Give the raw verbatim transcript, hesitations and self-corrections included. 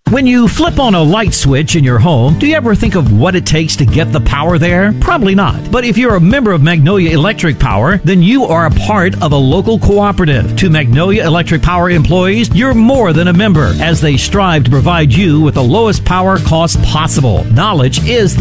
When you flip on a light switch in your home, do you ever think of what it takes to get the power there? Probably not. But if you're a member of Magnolia Electric Power, then you are a part of a local cooperative. To Magnolia Electric Power employees, you're more than a member, as they strive to provide you with the lowest power cost possible. Knowledge is the